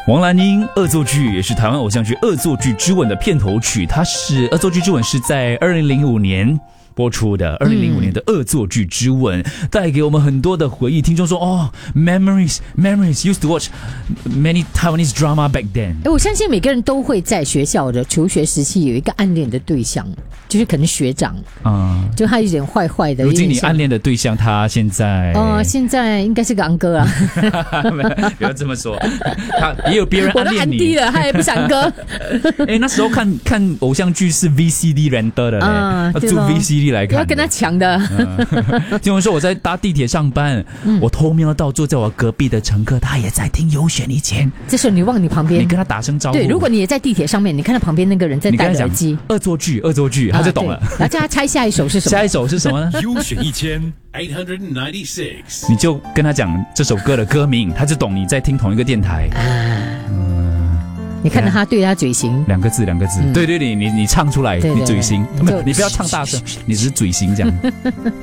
王蓝英恶作剧也是台湾偶像剧《恶作剧之吻》的片头曲，它是《恶作剧之吻》是在2005年播出的，2005年的《恶作剧之吻》带给我们很多的回忆。听众说memories used to watch many Taiwanese drama back then。 我相信每个人都会在学校的求学时期有一个暗恋的对象，就是可能学长，就他有点坏坏的。 如今你暗恋的对象，他现在现在应该是个昂哥啊。 不要这么说，他也有别人暗恋你。 我都安迪了，他也不是昂哥。 那时候看偶像剧是 VCD render 的要租 VCD 来看， 要跟他抢的。 听我说我在搭地铁上班，我偷瞄到坐在我隔壁的乘客，他也在听《优选以前》。 这时候你往你旁边， 你跟他打声招呼。 对，如果你也在地铁上面，你看到旁边那个人在戴耳机， 恶作剧，他就懂了。 然后叫他猜下一首是什么？ 下一首是什么呢？ 优选1896， 你就跟他讲这首歌的歌名，他就懂你在听同一个电台。 你看到他对他嘴型， 两个字，对，你唱出来，你嘴型，你不要唱大声，你只是嘴型这样。